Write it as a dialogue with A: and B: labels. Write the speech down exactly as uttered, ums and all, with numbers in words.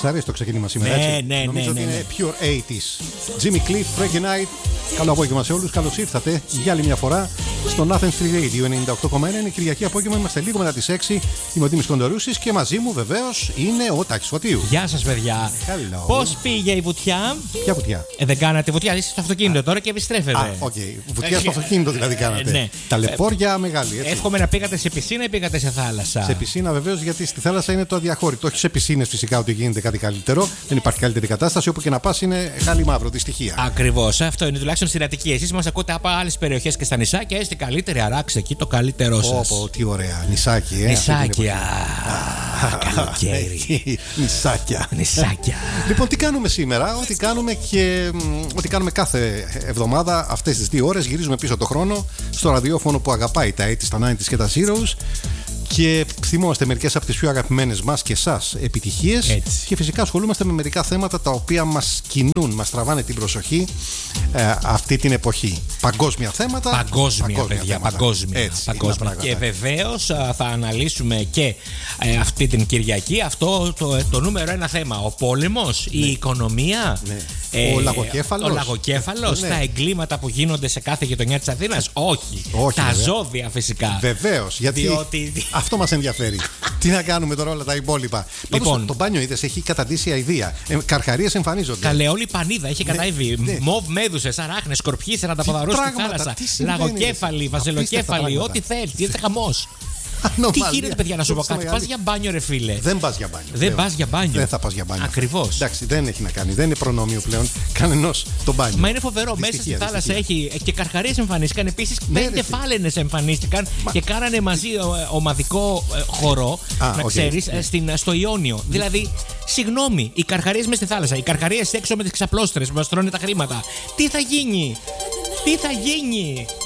A: Σ' αρέσει το ξεκίνημα σήμερα,
B: ναι,
A: έτσι?
B: Ναι,
A: Νομίζω
B: ναι,
A: ότι
B: ναι,
A: είναι
B: ναι.
A: pure ογδόντα. Jimmy Cliff, Reggae Night. Καλό απόγευμα σε όλους. Καλώς ήρθατε για άλλη μια φορά στο Athens Free Radio ενενήντα οκτώ κόμμα ένα. Είναι Κυριακή απόγευμα, είμαστε λίγο μετά τις έξι. Είμαι ο Τίμης Κοντορούσης και μαζί μου βεβαίως είναι ο Τάκης Φωτίου.
B: Γεια σας, παιδιά.
A: Hello.
B: Πώς πήγε η βουτιά?
A: Ποια βουτιά?
B: Ε, δεν κάνατε βουτιά, είστε στο αυτοκίνητο τώρα και επιστρέφετε.
A: Α, οκ. Okay. Βουτιά στο αυτοκίνητο δηλαδή κάνατε.
B: Ε, ναι.
A: Ταλαιπώρια μεγάλη, έτσι.
B: Εύχομαι να πήγατε σε πισίνα ή πήγατε σε θάλασσα.
A: Σε πισίνα βεβαίως, γιατί στη θάλασσα είναι το αδιαχώρητο. Όχι σε πισίνες φυσικά ότι γίνεται κάτι καλύτερο. Δεν υπάρχει καλύτερη κατάσταση. Όπου και να πας είναι χάλι μαύρο, δυστυχία.
B: Ακριβώς. Αυτό είναι τουλάχιστον στην Αττική. Εσείς μας ακούτε από άλλες περιοχές και στα νησάκια. Είστε καλύτεροι, αράξτε εκεί το καλύτερό σας.
A: Πω, τι ωραία. Νησάκι, ε.
B: Νησάκια. Καλοκαίρι.
A: Νησάκια.
B: Νησάκια.
A: Λοιπόν, τι κάνουμε σήμερα? Ό,τι κάνουμε και ό,τι κάνουμε κάθε εβδομάδα αυτές τις δύο ώρες. Γυρίζουμε πίσω το χρόνο στο ραδιόφωνο που αγαπάει τα ογδόντα, τα ενενήντα και τα Zeros. Και θυμόμαστε μερικές από τις πιο αγαπημένες μας και εσάς επιτυχίες.
B: Έτσι.
A: Και φυσικά ασχολούμαστε με μερικά θέματα τα οποία μας κινούν, μας τραβάνε την προσοχή ε, αυτή την εποχή. Παγκόσμια θέματα.
B: Παγκόσμια,
A: παγκόσμια
B: παιδιά.
A: θέματα.
B: Παγκόσμια.
A: Έτσι,
B: παγκόσμια. Και βεβαίως θα αναλύσουμε και ε, αυτή την Κυριακή αυτό το, το νούμερο ένα θέμα. Ο πόλεμος, ναι. Η οικονομία.
A: Ναι.
B: Ε,
A: ο λαγοκέφαλος.
B: Ο λαγοκέφαλος, ναι. Τα εγκλήματα που γίνονται σε κάθε γειτονιά της Αθήνας. Όχι.
A: Όχι.
B: Τα
A: βέβαια.
B: Ζώδια φυσικά.
A: Βεβαίως. Γιατί
B: Διότι...
A: αυτό μας ενδιαφέρει. Τι να κάνουμε τώρα όλα τα υπόλοιπα.
B: Λοιπόν,
A: Πάντως, το μπάνιο είδες, έχει καταντήσει αηδία. Ε, καρχαρίες εμφανίζονται.
B: Καλέ, όλη η πανίδα είχε κατέβει.
A: Ναι.
B: Μοβ μέδουσες, αράχνες, σκορπιοί, σαρανταποδαρούς στη θάλασσα. Λαγοκέφαλοι, βαζελοκέφαλοι, ό,τι θέλει. Γίνεται χαμός. Τι γίνεται, παιδιά, να σου πω κάτι. Πας για μπάνιο, ρε φίλε.
A: Δεν πας για μπάνιο.
B: Δεν πας για μπάνιο.
A: Δεν θα πας για μπάνιο.
B: Ακριβώς.
A: Εντάξει, δεν έχει να κάνει. Δεν είναι προνόμιο πλέον κανενός το μπάνιο.
B: Μα είναι φοβερό.
A: Δυστυχία,
B: Μέσα στη θάλασσα
A: δυστυχία.
B: έχει και καρχαρίες εμφανίστηκαν. Επίσης,
A: Ναι,
B: πέντε
A: ρε,
B: φάλαινες εμφανίστηκαν Μα... και κάνανε μαζί ο, ομαδικό ε, χορό.
A: Α,
B: να
A: okay.
B: ξέρεις, ε, στην, στο Ιόνιο. Δηλαδή, συγγνώμη, οι καρχαρίες μέσα στη θάλασσα, οι καρχαρίες έξω με τις ξαπλώστρες που μας τρώνε τα χρήματα. Τι θα γίνει, τι θα γίνει.